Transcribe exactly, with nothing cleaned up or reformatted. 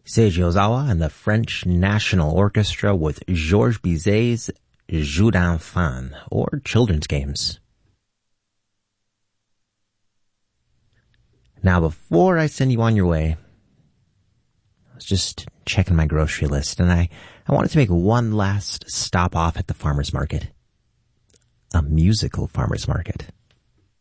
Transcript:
Seiji Ozawa and the French National Orchestra with Georges Bizet's Jeux d'enfants, or Children's Games. Now, before I send you on your way, I was just checking my grocery list, and I, I wanted to make one last stop off at the farmer's market. A musical farmer's market.